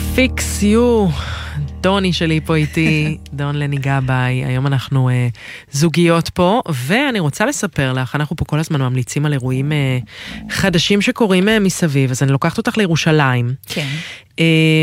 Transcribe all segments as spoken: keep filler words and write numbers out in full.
Fix You, דוני שלי פה איתי, דון לני גבאי, היום אנחנו אה, זוגיות פה, ואני רוצה לספר לך, אנחנו פה כל הזמן ממליצים על אירועים אה, חדשים שקורים אה, מסביב, אז אני לוקחת אותך לירושלים. כן. אה,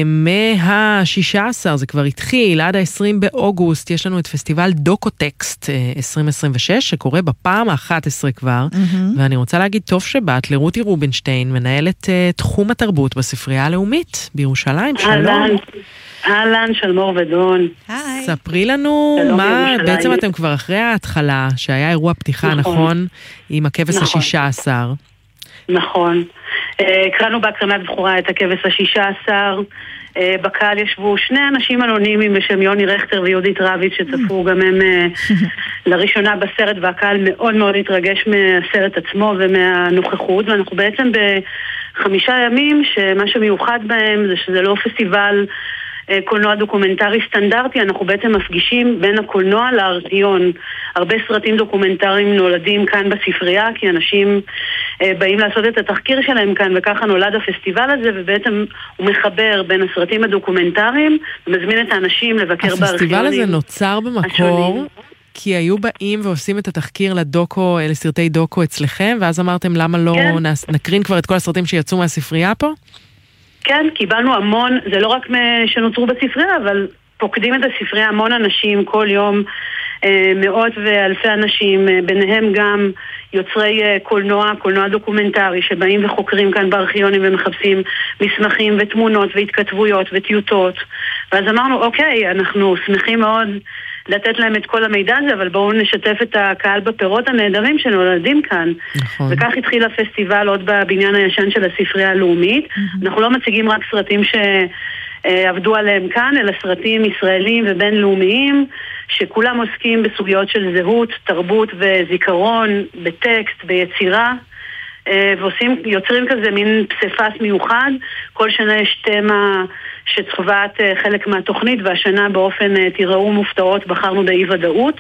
מה-שישה עשר, זה כבר התחיל, עד ה-עשרים באוגוסט, יש לנו את פסטיבל דוקו-טקסט אה, עשרים עשרים ושש, שקורה בפעם ה-אחת עשרה כבר, mm-hmm. ואני רוצה להגיד טוב שבאת לרותי רובינשטיין, מנהלת אה, תחום התרבות בספרייה הלאומית בירושלים. שלום. אהלן, שלמור ודון. היי. ספרי לנו מה, בעצם אתם כבר אחרי ההתחלה, שהיה אירוע פתיחה, נכון? עם הכבש השישה עשר. נכון. הקראנו בהקרנת בחורה את הכבש השישה עשר. בקהל ישבו שני אנשים אנונימיים בשם יוני רכטר ויהודית רביץ, שצפו גם הם לראשונה בסרט, והקהל מאוד מאוד התרגש מהסרט עצמו ומהנוכחות, ואנחנו בעצם בחמישה ימים, שמה שמיוחד בהם זה שזה לא פסטיבל קולנוע דוקומנטרי סטנדרטי, אנחנו בעצם מפגישים בין הקולנוע לארכיון. הרבה סרטים דוקומנטריים נולדים כאן בספרייה, כי אנשים באים לעשות את התחקיר שלהם כאן, וככה נולד הפסטיבל הזה, ובעצם הוא מחבר בין הסרטים הדוקומנטריים, ומזמין את האנשים לבקר בארכיונים. הפסטיבל הזה נוצר במקור, כי היו באים ועושים את התחקיר לדוקו, לסרטי דוקו אצלכם, ואז אמרתם למה לא כן. נקרין כבר את כל הסרטים שיצאו מהספרייה פה? כן, קיבלנו המון, זה לא רק שנוצרו בספרייה, אבל פוקדים את הספרייה המון אנשים כל יום, מאות ואלפי אנשים, ביניהם גם יוצרי קולנוע, קולנוע דוקומנטרי, שבאים וחוקרים כאן בארכיונים ומחפשים מסמכים ותמונות והתכתבויות וטיוטות. ואז אמרנו, אוקיי, אנחנו שמחים מאוד לתת להם את כל המידע הזה, אבל בואו נשתף את הקהל בפירות הנהדרים שנולדים כאן. נכון. וכך התחיל הפסטיבל עוד בבניין הישן של הספרייה הלאומית. Mm-hmm. אנחנו לא מציגים רק סרטים שעבדו עליהם כאן, אלא סרטים ישראלים ובינלאומיים, שכולם עוסקים בסוגיות של זהות, תרבות וזיכרון, בטקסט, ביצירה, ועושים, יוצרים כזה מין פסיפס מיוחד. כל שנה יש תמה שצובעת חלק מהתוכנית, והשנה באופן תיראו מופתעות בחרנו באי ודאות.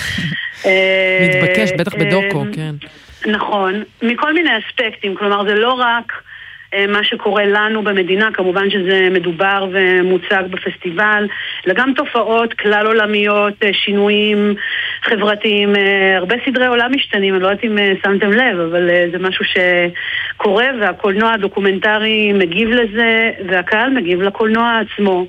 מתבקש, בטח בדוקו, כן. נכון, מכל מיני אספקטים, כלומר זה לא רק מה שקורה לנו במדינה, כמובן שזה מדובר ומוצג בפסטיבל, אלא גם תופעות כלל עולמיות, שינויים חברתיים, הרבה סדרי עולם משתנים, אני לא יודעת אם שמתם לב, אבל זה משהו שקורה, והקולנוע הדוקומנטרי מגיב לזה, והקהל מגיב לקולנוע עצמו.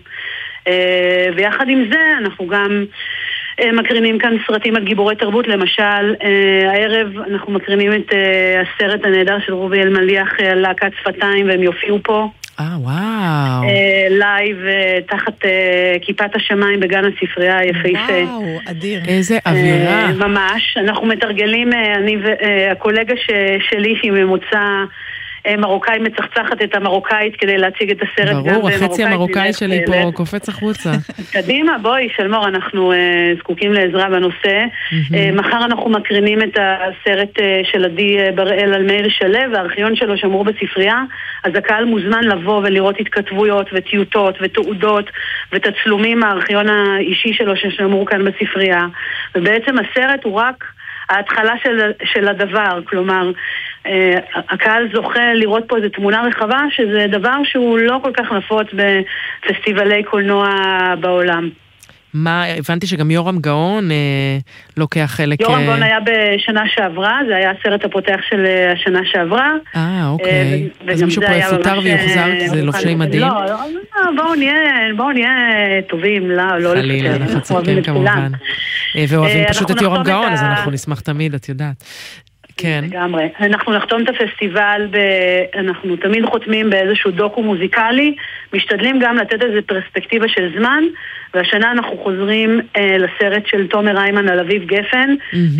ויחד עם זה אנחנו גם מקרינים כאן סרטים על גיבורי תרבות, למשל הערב אנחנו מקרינים את הסרט הנהדר של רובי אלמליח על להקת שפתיים, והם יופיעו פה אה וואו לייב תחת כיפת השמיים בגן הספרייה היפהפה. וואו, אדיר. איזה אווירה. ממש, אנחנו מתרגלים, אני והקולגה שלי שהיא ממוצא מרוקאי מצחצחת את המרוקאית כדי להציג את הסרט גם במרוקאית. ברור, החצי המרוקאי שלי פה קופץ החוצה. קדימה, בואי, שלמור, אנחנו זקוקים לעזרה בנושא. מחר אנחנו מקרינים את הסרט של עדי בראל על מאיר שלו, והארכיון שלו שמור בספרייה, אז הקהל מוזמן לבוא ולראות התכתבויות וטיוטות ותעודות ותצלומים מהארכיון האישי שלו ששמור כאן בספרייה. ובעצם הסרט הוא רק ההתחלה של, של הדבר, כלומר, אה, הקהל זוכה לראות פה איזו תמונה רחבה, שזה דבר שהוא לא כל כך נפוץ בפסטיבלי קולנוע בעולם. מה, הבנתי שגם יורם גאון אה, לוקח חלק... יורם גאון היה בשנה שעברה, זה היה הסרט הפותח של השנה שעברה. אה, אוקיי. אה, אז מישהו פה יפוטר ויוחזר, כי זה לובשי מדהים? לא, לא, לא, בואו נהיה, בואו נהיה טובים, לא, לא חלילה, אנחנו צודקים כמובן. ואוהבים פשוט את יורם גאון, אז אנחנו נשמח תמיד, את יודעת. כן. לגמרי. אנחנו נחתום את הפסטיבל, ב... אנחנו תמיד חותמים באיזשהו דוקו מוזיקלי, משתדלים גם לתת איזו פרספקטיבה של זמן, והשנה אנחנו חוזרים אה, לסרט של תומר ריימן על אביב גפן,